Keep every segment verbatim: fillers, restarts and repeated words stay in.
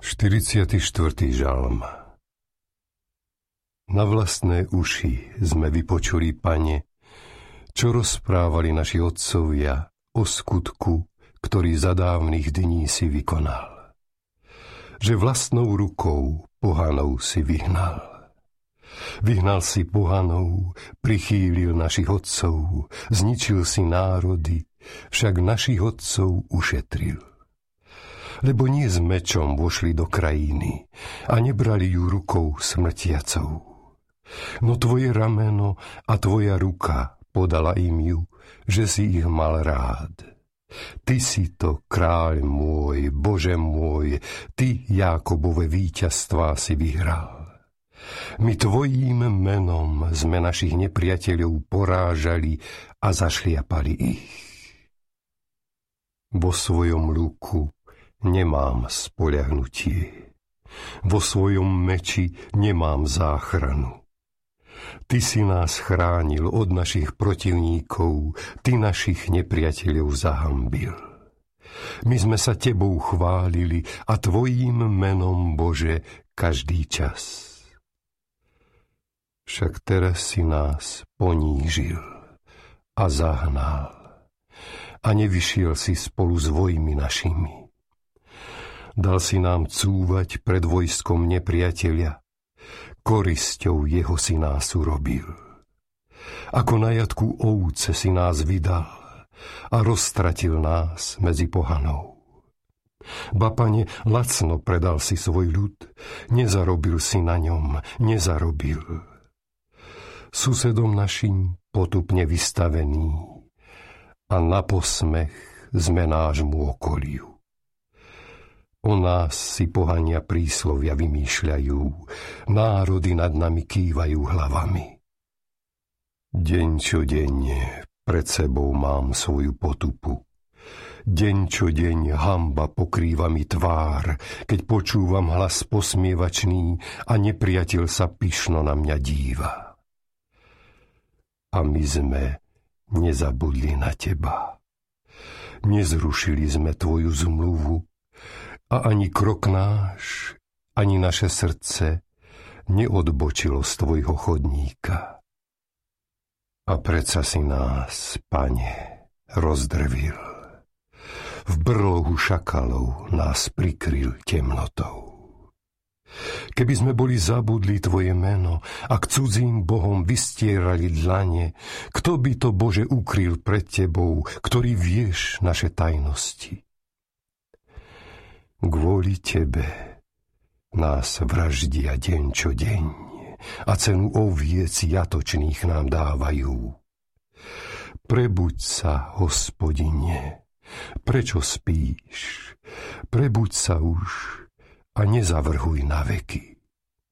štyridsiaty štvrtý žalm. Na vlastné uši sme vypočuli, Pane, čo rozprávali naši otcovia o skutku, ktorý za dávnych dní si vykonal. Že vlastnou rukou pohanov si vyhnal. Vyhnal si pohanov, prichýlil našich otcov, zničil si národy, však našich otcov ušetril. Lebo nie s mečom vošli do krajiny a nebrali ju rukou smrtiacou. No tvoje rameno a tvoja ruka podala im ju, že si ich mal rád. Ty si to, kráľ môj, Bože môj, ty Jákobove víťazstvá si vyhral. My tvojím menom sme našich nepriateľov porážali a zašliapali ich. Vo svojom luku nemám spoľahnutie. Vo svojom meči nemám záchranu. Ty si nás chránil od našich protivníkov, ty našich nepriateľov zahambil. My sme sa tebou chválili a tvojím menom, Bože, každý čas. Však teraz si nás ponížil a zahnal a nevyšiel si spolu s vojmi našimi. Dal si nám cúvať pred vojskom nepriateľa, korisťou jeho si nás urobil. Ako na jatku ovce si nás vydal a roztratil nás medzi pohanou. Ba, Pane, lacno predal si svoj ľud, nezarobil si na ňom, nezarobil. Susedom našim potupne vystavený a na posmech sme nášmu okoliu. O nás si pohania príslovia vymýšľajú, národy nad nami kývajú hlavami. Deň čo deň pred sebou mám svoju potupu. Deň čo deň hanba pokrýva mi tvár, keď počúvam hlas posmievačný a nepriateľ sa pyšno na mňa díva. A my sme nezabudli na teba. Nezrušili sme tvoju zmluvu, a ani krok náš, ani naše srdce neodbočilo z tvojho chodníka. A predsa si nás, Pane, rozdrvil. V brlohu šakalov nás prikryl temnotou. Keby sme boli zabudli tvoje meno a k cudzím bohom vystierali dlane, kto by to, Bože, ukryl pred tebou, ktorý vieš naše tajnosti? Kvôli tebe nás vraždia deň čo deň a cenu oviec jatočných nám dávajú. Prebuď sa, Hospodine, prečo spíš? Prebuď sa už a nezavrhuj na veky.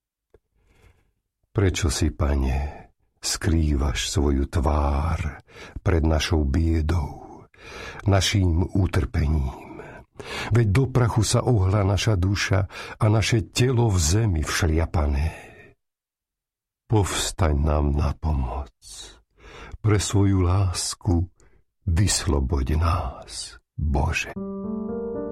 Prečo si, Pane, skrývaš svoju tvár pred našou biedou, naším utrpením? Veď do prachu sa ohla naša duša a naše telo v zemi všliapané. Povstaň nám na pomoc. Pre svoju lásku vysloboď nás, Bože.